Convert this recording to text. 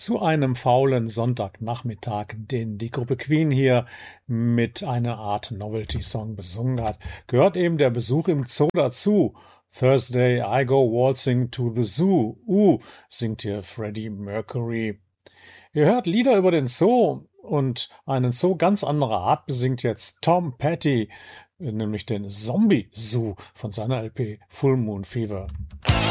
zu einem faulen Sonntagnachmittag, den die Gruppe Queen hier mit einer Art Novelty-Song besungen hat, gehört eben der Besuch im Zoo dazu. Thursday I go waltzing to the zoo. Singt hier Freddie Mercury. Ihr hört Lieder über den Zoo und einen Zoo ganz anderer Art besingt jetzt Tom Petty, nämlich den Zombie Zoo von seiner LP Full Moon Fever.